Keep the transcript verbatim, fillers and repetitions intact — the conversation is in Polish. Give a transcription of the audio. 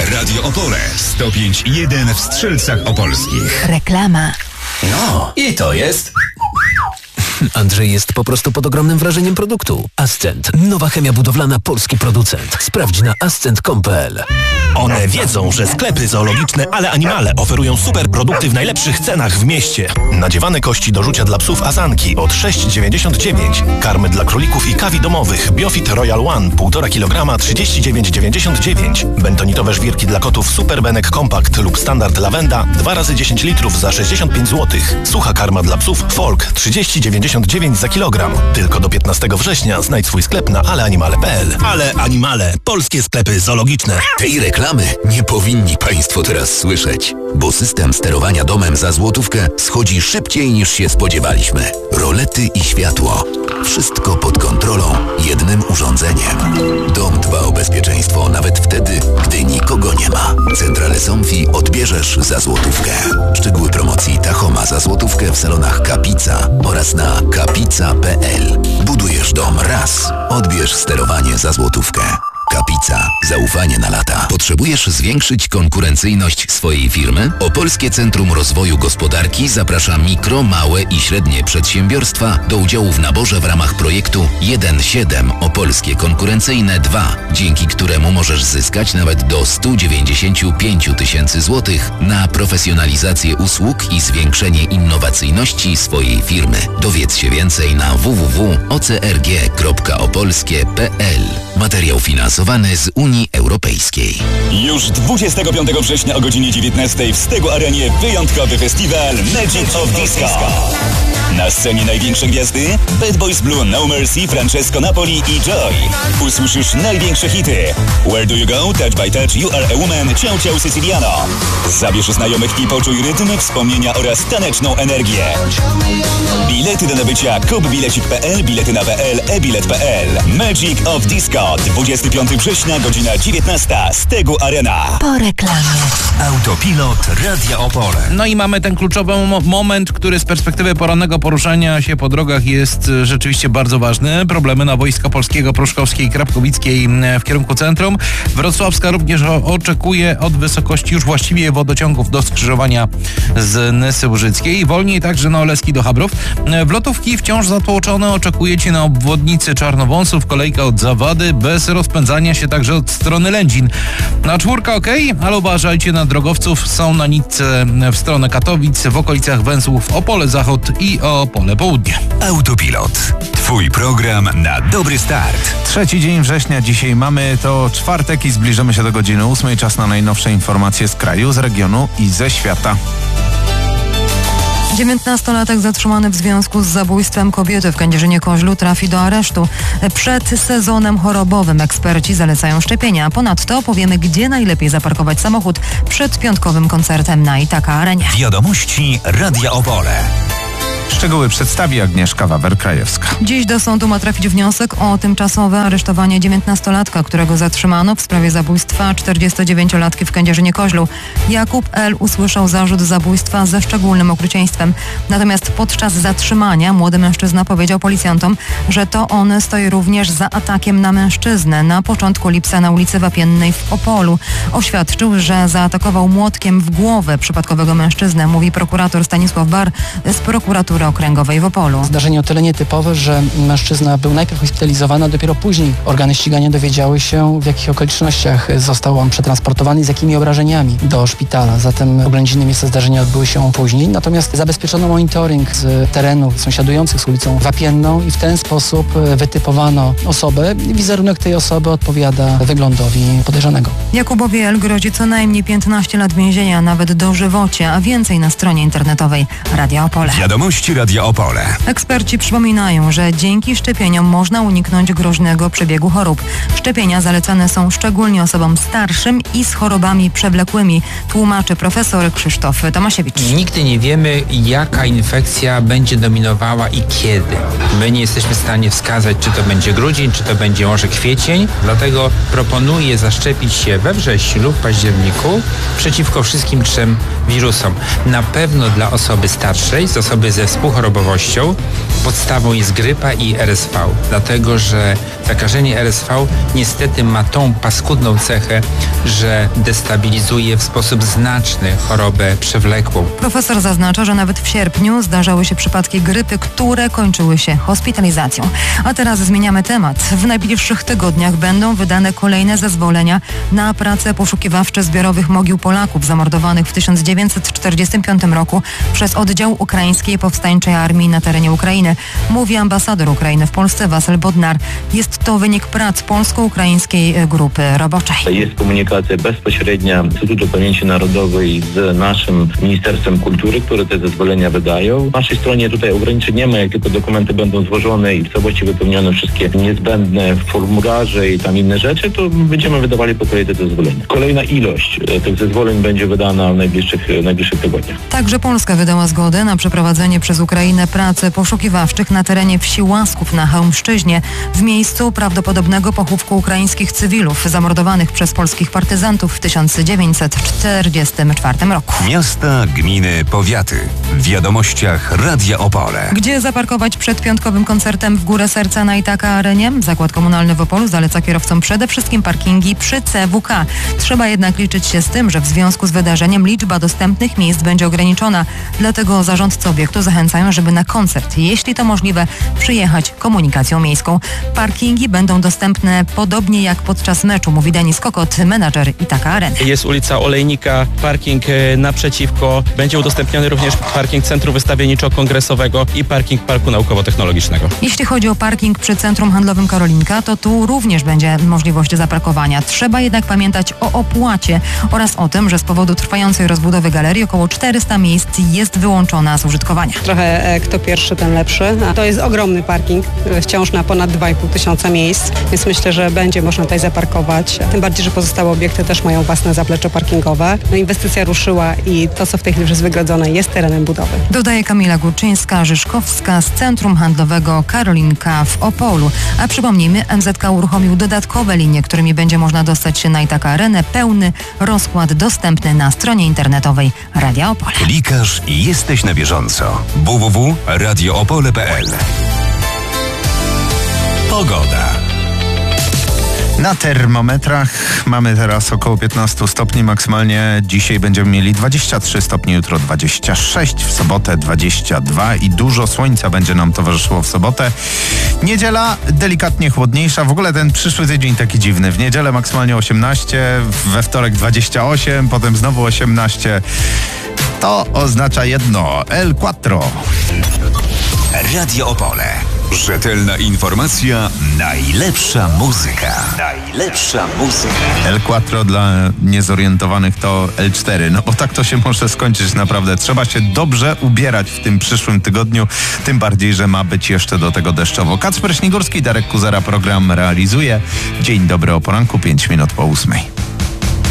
Radio Opole sto pięć i jeden w Strzelcach Opolskich. Reklama. No, i to jest... Andrzej jest po prostu pod ogromnym wrażeniem produktu. Ascent. Nowa chemia budowlana, polski producent. Sprawdź na ascent kropka com kropka p l. One wiedzą, że sklepy zoologiczne Ale Animale oferują super produkty w najlepszych cenach w mieście. Nadziewane kości do rzucia dla psów Azanki od sześć dziewięćdziesiąt dziewięć. Karmy dla królików i kawi domowych Biofit Royal One półtora kilograma trzydzieści dziewięć dziewięćdziesiąt dziewięć. Bentonitowe żwirki dla kotów Super Benek Compact lub Standard Lavenda dwa razy dziesięć litrów za sześćdziesiąt pięć złotych. Sucha karma dla psów Folk trzydzieści dziewięćdziesiąt dziewięć za kilogram. Tylko do piętnastego września znajdź swój sklep na ale animale kropka p l. Ale Animale. Polskie sklepy zoologiczne. Tej reklamy nie powinni Państwo teraz słyszeć, bo system sterowania domem za złotówkę schodzi szybciej niż się spodziewaliśmy. Rolety i światło. Wszystko pod kontrolą jednym urządzeniem. Dom dba o bezpieczeństwo nawet wtedy, gdy nikogo nie ma. Centrale Somfy odbierzesz za złotówkę. Szczegóły promocji Tachoma za złotówkę w salonach Kapica oraz na kapica kropka p l. Budujesz dom raz. Odbierz sterowanie za złotówkę. Kapica. Zaufanie na lata. Potrzebujesz zwiększyć konkurencyjność swojej firmy? Opolskie Centrum Rozwoju Gospodarki zaprasza mikro, małe i średnie przedsiębiorstwa do udziału w naborze w ramach projektu jeden siedem Opolskie Konkurencyjne dwa, dzięki któremu możesz zyskać nawet do sto dziewięćdziesiąt pięć tysięcy złotych na profesjonalizację usług i zwiększenie innowacyjności swojej firmy. Dowiedz się więcej na w w w kropka o c r g kropka opolskie kropka p l. Materiał finansowany z Unii Europejskiej. Już dwudziestego piątego września o godzinie dziewiętnastej w Stegu Arenie wyjątkowy festiwal Magic of Disco. Na scenie największe gwiazdy Bad Boys Blue, No Mercy, Francesco Napoli i Joy. Usłyszysz największe hity Where Do You Go, Touch by Touch, You Are a Woman, Ciao Ciao Siciliano. Zabierz znajomych i poczuj rytm, wspomnienia oraz taneczną energię. Bilety do nabycia kupbilecik kropka p l, bilety na p l, e-bilet kropka p l. Magic of Disco, dwudziestego piątego września, godzina dziewiętnasta, Stegu Arena. Po reklamie. Autopilot Radia Opole. No i mamy ten kluczowy mo- moment, który z perspektywy porannego poruszania się po drogach jest rzeczywiście bardzo ważny. Problemy na Wojska Polskiego, Pruszkowskiej i Krapkowickiej w kierunku centrum. Wrocławska również o- oczekuje od wysokości już właściwie wodociągów do skrzyżowania z Nysy Łużyckiej. Wolniej także na Oleski do Chabrów. Wlotówki wciąż zatłoczone. Oczekujecie na obwodnicy Czarnowąsów. Kolejka od Zawady bez rozpędzania się także od strony Lędzin. Na czwórka ok, ale uważajcie na drogowców. Są na nitce w stronę Katowic, w okolicach węzłów Opole Zachód i Opole Południe. Autopilot. Twój program na dobry start. Trzeci dzień września dzisiaj mamy, to czwartek i zbliżamy się do godziny ósmej. Czas na najnowsze informacje z kraju, z regionu i ze świata. dziewiętnastolatek zatrzymany w związku z zabójstwem kobiety w Kędzierzynie-Koźlu trafi do aresztu. Przed sezonem chorobowym eksperci zalecają szczepienia. Ponadto powiemy, gdzie najlepiej zaparkować samochód przed piątkowym koncertem na Itaka Arenie. Wiadomości Radia Opole. Szczegóły przedstawi Agnieszka Wawer-Krajewska. Dziś do sądu ma trafić wniosek o tymczasowe aresztowanie dziewiętnastolatka, którego zatrzymano w sprawie zabójstwa czterdziestodziewięciolatki w Kędzierzynie-Koźlu. Jakub L. usłyszał zarzut zabójstwa ze szczególnym okrucieństwem. Natomiast podczas zatrzymania młody mężczyzna powiedział policjantom, że to on stoi również za atakiem na mężczyznę na początku lipca na ulicy Wapiennej w Opolu. Oświadczył, że zaatakował młotkiem w głowę przypadkowego mężczyznę, mówi prokurator Stanisław Bar z prokuratury okręgowej w Opolu. Zdarzenie o tyle nietypowe, że mężczyzna był najpierw hospitalizowany, a dopiero później organy ścigania dowiedziały się, w jakich okolicznościach został on przetransportowany, z jakimi obrażeniami do szpitala. Zatem oględziny miejsca zdarzenia odbyły się później. Natomiast zabezpieczono monitoring z terenów sąsiadujących z ulicą Wapienną i w ten sposób wytypowano osobę. Wizerunek tej osoby odpowiada wyglądowi podejrzanego. Jakubowi L. grozi co najmniej piętnaście lat więzienia, nawet dożywocie, a więcej na stronie internetowej Radia Opole. Wiadomości Radia Opole. Eksperci przypominają, że dzięki szczepieniom można uniknąć groźnego przebiegu chorób. Szczepienia zalecane są szczególnie osobom starszym i z chorobami przewlekłymi, tłumaczy profesor Krzysztof Tomasiewicz. Nigdy nie wiemy, jaka infekcja będzie dominowała i kiedy. My nie jesteśmy w stanie wskazać, czy to będzie grudzień, czy to będzie może kwiecień. Dlatego proponuję zaszczepić się we wrześniu lub październiku przeciwko wszystkim trzem wirusom. Na pewno dla osoby starszej, z osoby ze współchorobowością. Podstawą jest grypa i R S V, dlatego że zakażenie R S V niestety ma tą paskudną cechę, że destabilizuje w sposób znaczny chorobę przewlekłą. Profesor zaznacza, że nawet w sierpniu zdarzały się przypadki grypy, które kończyły się hospitalizacją. A teraz zmieniamy temat. W najbliższych tygodniach będą wydane kolejne zezwolenia na prace poszukiwawcze zbiorowych mogił Polaków zamordowanych w tysiąc dziewięćset czterdziestym piątym roku przez oddział Ukraińskiej Powstańczej Armii na terenie Ukrainy. Mówi ambasador Ukrainy w Polsce Wasyl Bodnar. Jest to wynik prac polsko-ukraińskiej grupy roboczej. Jest komunikacja bezpośrednia Instytutu Pamięci Narodowej z naszym Ministerstwem Kultury, które te zezwolenia wydają. W naszej stronie tutaj ograniczeń nie ma, jak tylko dokumenty będą złożone i w całości wypełnione wszystkie niezbędne formularze i tam inne rzeczy, to będziemy wydawali po kolei te zezwolenia. Kolejna ilość tych zezwoleń będzie wydana w najbliższych, najbliższych tygodniach. Także Polska wydała zgodę na przeprowadzenie przez Ukrainę pracy poszukiwawczych na terenie wsi Łasków na Chełmszczyźnie w miejscu prawdopodobnego pochówku ukraińskich cywilów zamordowanych przez polskich partyzantów w tysiąc dziewięćset czterdziestym czwartym roku. Miasta, gminy, powiaty. W wiadomościach Radia Opole. Gdzie zaparkować przed piątkowym koncertem w Górę Serca na Itaka Arenie? Zakład Komunalny w Opolu zaleca kierowcom przede wszystkim parkingi przy C W K. Trzeba jednak liczyć się z tym, że w związku z wydarzeniem liczba dostępnych miejsc będzie ograniczona. Dlatego zarządcy obiektu zachęcają, żeby na koncert, jeśli to możliwe, przyjechać komunikacją miejską. Parkingi będą dostępne podobnie jak podczas meczu, mówi Denis Kokot, menadżer Itaka Areny. Jest ulica Olejnika, parking naprzeciwko. Będzie udostępniony również parking Centrum Wystawienniczo-Kongresowego i parking Parku Naukowo-Technologicznego. Jeśli chodzi o parking przy Centrum Handlowym Karolinka, to tu również będzie możliwość zaparkowania. Trzeba jednak pamiętać o opłacie oraz o tym, że z powodu trwającej rozbudowy galerii około czterysta miejsc jest wyłączona z użytkowania. Trochę e, kto pierwszy, ten lepszy. A to jest ogromny parking, wciąż na ponad dwa i pół tysiąca miejsc, więc myślę, że będzie można tutaj zaparkować. Tym bardziej, że pozostałe obiekty też mają własne zaplecze parkingowe. No, inwestycja ruszyła i to, co w tej chwili już jest wygrodzone, jest terenem budowy. Dodaje Kamila Górczyńska-Żyszkowska z Centrum Handlowego Karolinka w Opolu. A przypomnijmy, M Z K uruchomił dodatkowe linie, którymi będzie można dostać się na Itaka Arenę. Pełny rozkład dostępny na stronie internetowej Radia Opole. Klikasz i jesteś na bieżąco. w w w kropka radio opole kropka p l. Pogoda. Na termometrach mamy teraz około piętnaście stopni, maksymalnie dzisiaj będziemy mieli dwadzieścia trzy stopnie, jutro dwadzieścia sześć, w sobotę dwadzieścia dwa i dużo słońca będzie nam towarzyszyło w sobotę. Niedziela delikatnie chłodniejsza, w ogóle ten przyszły tydzień taki dziwny. W niedzielę maksymalnie osiemnaście, we wtorek dwadzieścia osiem, potem znowu osiemnaście. To oznacza jedno, El Quattro. Radio Opole. Rzetelna informacja, najlepsza muzyka. Najlepsza muzyka. El Quattro dla niezorientowanych to El cztery, no bo tak to się może skończyć naprawdę. Trzeba się dobrze ubierać w tym przyszłym tygodniu, tym bardziej, że ma być jeszcze do tego deszczowo. Kacper Śnigurski, Darek Kuzera program realizuje. Dzień dobry o poranku, pięć minut po ósmej.